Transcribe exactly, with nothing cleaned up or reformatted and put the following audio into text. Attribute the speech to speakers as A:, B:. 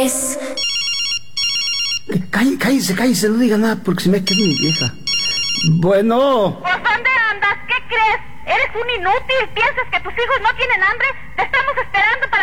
A: crees?
B: Cállese, cállese, cállese, no diga nada porque se me queda mi vieja. Bueno.
C: ¿Por dónde andas? ¿Qué crees? Eres un inútil. ¿Piensas que tus hijos no tienen hambre? Te estamos esperando para